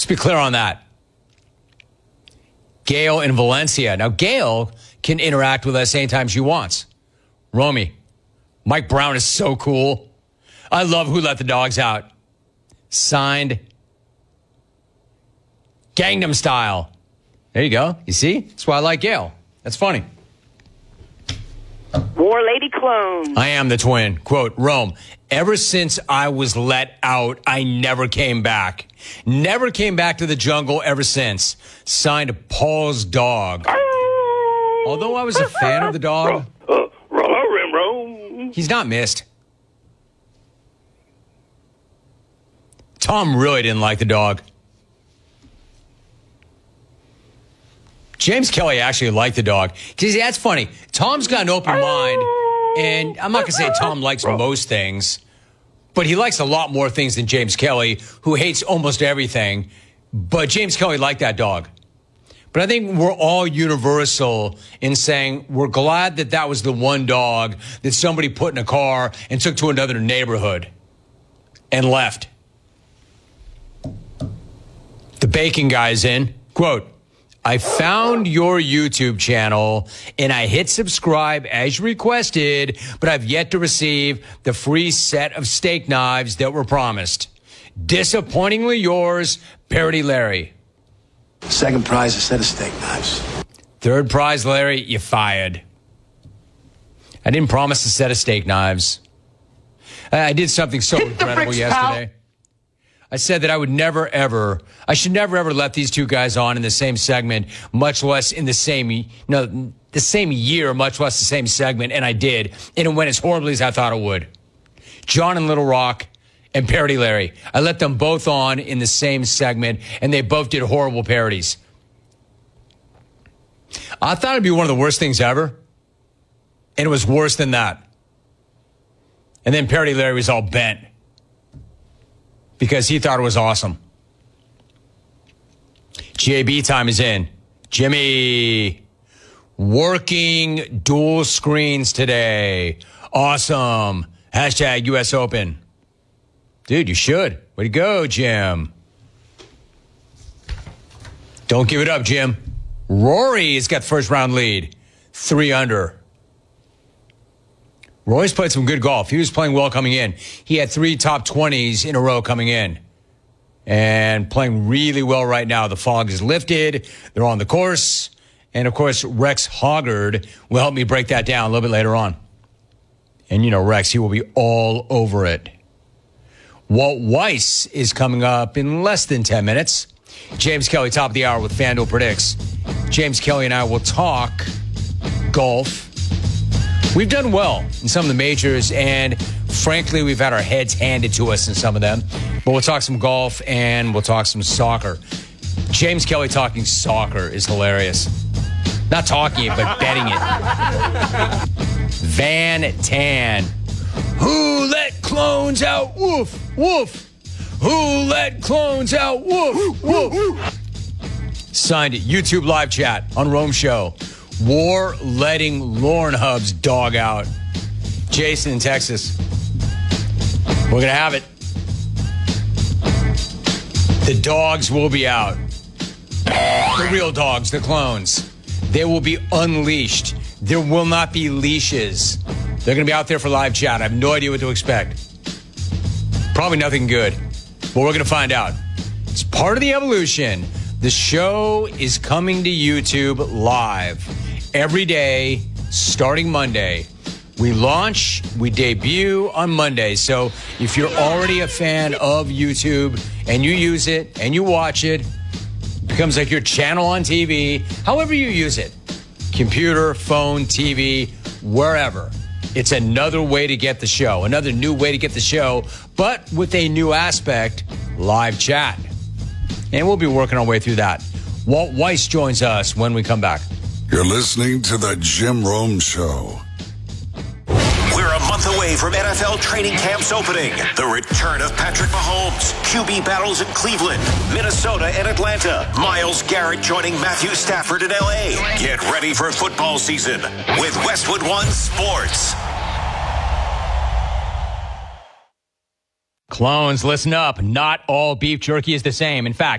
Let's be clear on that. Gail in Valencia. Now, Gail can interact with us anytime she wants. Romy, Mike Brown is so cool. I love Who Let the Dogs Out. Signed, Gangnam Style. There you go. You see? That's why I like Gail. That's funny. War Lady Clone. I am the twin. Quote, Rome, ever since I was let out, I never came back. Never came back to the jungle ever since. Signed, Paul's dog. Although I was a fan of the dog, he's not missed. Tom really didn't like the dog. James Kelly actually liked the dog. Because that's funny. Tom's got an open mind, and I'm not going to say Tom likes most things, but he likes a lot more things than James Kelly, who hates almost everything. But James Kelly liked that dog. But I think we're all universal in saying we're glad that that was the one dog that somebody put in a car and took to another neighborhood and left. The bacon guy's in. Quote, I found your YouTube channel and I hit subscribe as requested, but I've yet to receive the free set of steak knives that were promised. Disappointingly yours, Parody Larry. Second prize, a set of steak knives. Third prize, Larry, you fired. I didn't promise a set of steak knives. I did something so regrettable yesterday. Pal. I said that I would never, ever, I should never, ever let these two guys on in the same segment, much less in the same year, much less the same segment, and I did. And it went as horribly as I thought it would. John and Little Rock and Parody Larry. I let them both on in the same segment, and they both did horrible parodies. I thought it'd be one of the worst things ever, and it was worse than that. And then Parody Larry was all bent because he thought it was awesome. JB time is in. Jimmy, working dual screens today. Awesome. Hashtag US Open. Dude, you should. Way to go, Jim. Don't give it up, Jim. Rory's got first round lead. 3 under. Roy's played some good golf. He was playing well coming in. He had 3 top 20s in a row coming in. And playing really well right now. The fog is lifted. They're on the course. And, of course, Rex Hoggard will help me break that down a little bit later on. And, you know, Rex, he will be all over it. Walt Weiss is coming up in less than 10 minutes. James Kelly, top of the hour with FanDuel Predicts. James Kelly and I will talk golf. We've done well in some of the majors, and frankly, we've had our heads handed to us in some of them. But we'll talk some golf, and we'll talk some soccer. James Kelly talking soccer is hilarious. Not talking it, but betting it. Van Tan. Who let clones out? Woof, woof. Who let clones out? Woof, woof. Signed YouTube live chat on Rome Show. War letting Lauren Hub's dog out. Jason in Texas. We're going to have it. The dogs will be out. The real dogs, the clones. They will be unleashed. There will not be leashes. They're going to be out there for live chat. I have no idea what to expect. Probably nothing good. But we're going to find out. It's part of the evolution. The show is coming to YouTube live every day, starting Monday. We launch, we debut on Monday. So if you're already a fan of YouTube and you use it and you watch it, it becomes like your channel on TV, however you use it, computer, phone, TV, wherever. It's another way to get the show, another new way to get the show, but with a new aspect, live chat. And we'll be working our way through that. Walt Weiss joins us when we come back. You're listening to The Jim Rome Show. We're a month away from NFL training camps opening. The return of Patrick Mahomes, QB battles in Cleveland, Minnesota, and Atlanta. Myles Garrett joining Matthew Stafford in L.A. Get ready for football season with Westwood One Sports. Clones, listen up. Not all beef jerky is the same. In fact,